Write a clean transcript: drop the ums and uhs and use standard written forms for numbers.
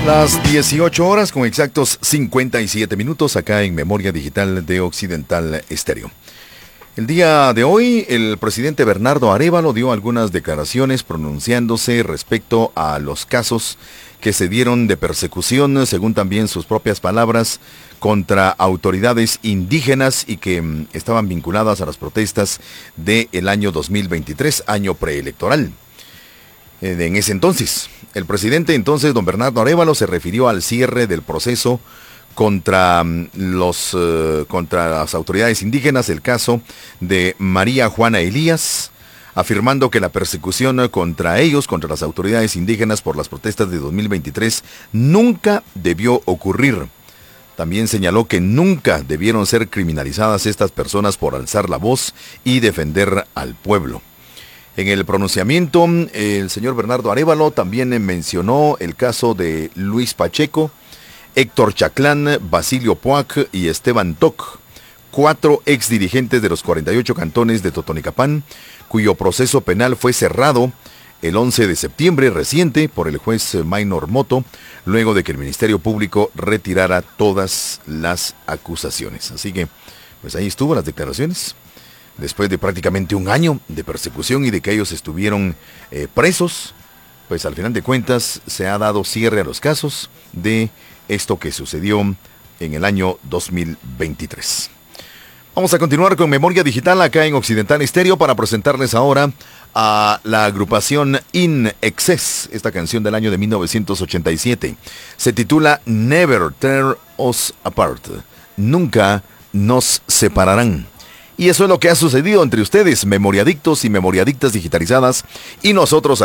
Las 18 horas con exactos 57 minutos acá en Memoria Digital de Occidental Estéreo. El día de hoy, el presidente Bernardo Arévalo dio algunas declaraciones pronunciándose respecto a los casos que se dieron de persecución, según también sus propias palabras, contra autoridades indígenas y que estaban vinculadas a las protestas del año 2023, año preelectoral. En ese entonces, el presidente don Bernardo Arévalo se refirió al cierre del proceso contra las autoridades indígenas, el caso de María Juana Elías, afirmando que la persecución contra ellos, contra las autoridades indígenas por las protestas de 2023, nunca debió ocurrir. También señaló que nunca debieron ser criminalizadas estas personas por alzar la voz y defender al pueblo. En el pronunciamiento, el señor Bernardo Arévalo también mencionó el caso de Luis Pacheco, Héctor Chaclán, Basilio Poac y Esteban Toc, 4 exdirigentes de los 48 cantones de Totonicapán, cuyo proceso penal fue cerrado el 11 de septiembre reciente por el juez Maynor Moto, luego de que el Ministerio Público retirara todas las acusaciones. Así que, pues ahí estuvo las declaraciones. Después de prácticamente un año de persecución y de que ellos estuvieron presos, pues al final de cuentas se ha dado cierre a los casos de esto que sucedió en el año 2023. Vamos a continuar con Memoria Digital acá en Occidental Estéreo para presentarles ahora a la agrupación In Excess, esta canción del año de 1987. Se titula Never Tear Us Apart, Nunca Nos Separarán. Y eso es lo que ha sucedido entre ustedes, memoriadictos y memoriadictas digitalizadas, y nosotros